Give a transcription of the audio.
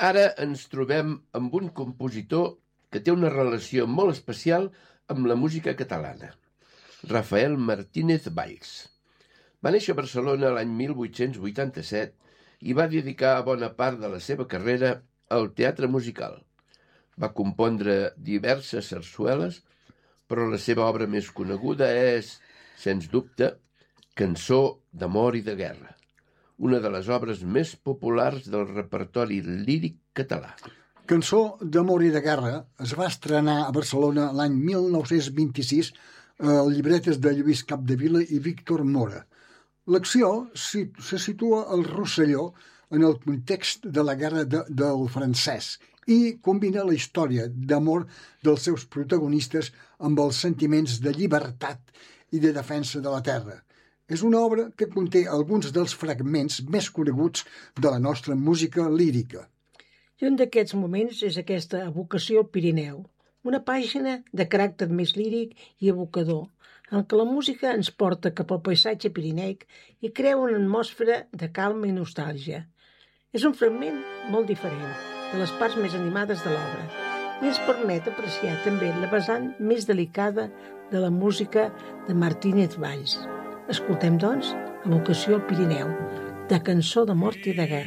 Ara ens trobem amb un compositor que té una relació molt especial amb la música catalana, Rafael Martínez Valls. Va néixer a Barcelona l'any 1887 i va dedicar bona part de la seva carrera al teatre musical. Va compondre diverses sarsueles, però la seva obra més coneguda és, sens dubte, Cançó d'amor i de guerra, una de les obres més populars del repertori líric català. Cançó d'amor i de guerra es va estrenar a Barcelona l'any 1926 al llibretes de Lluís Capdevila i Víctor Mora. L'acció se situa al Rosselló en el context de la guerra del francès i combina la història d'amor dels seus protagonistes amb els sentiments de llibertat i de defensa de la terra. És una obra que conté alguns dels fragments més coneguts de la nostra música lírica. I un d'aquests moments és aquesta evocació al Pirineu, una pàgina de caràcter més líric i evocador, en què la música ens porta cap al paisatge pirineic i crea una atmosfera de calma i nostàlgia. És un fragment molt diferent de les parts més animades de l'obra i ens permet apreciar també la vessant més delicada de la música de Martínez Valls. Escoltem, doncs, Evocació al Pirineu, de Cançó de mort i de guerra.